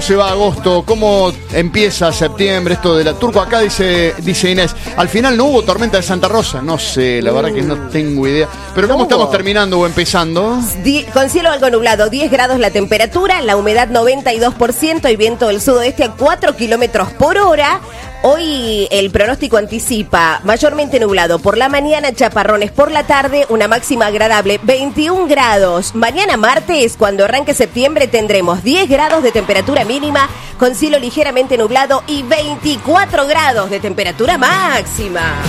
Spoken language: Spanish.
Se va agosto, ¿cómo empieza septiembre esto de la Turco? Acá dice Inés, al final no hubo tormenta de Santa Rosa, no sé, la verdad que no tengo idea. Pero ¿cómo estamos terminando o empezando? Con cielo algo nublado, 10 grados la temperatura, la humedad 92% y viento del sudoeste a 4 kilómetros por hora. Hoy el pronóstico anticipa mayormente nublado por la mañana, chaparrones por la tarde, una máxima agradable, 21 grados. Mañana martes, cuando arranque septiembre, tendremos 10 grados de temperatura mínima, con cielo ligeramente nublado y 24 grados de temperatura máxima.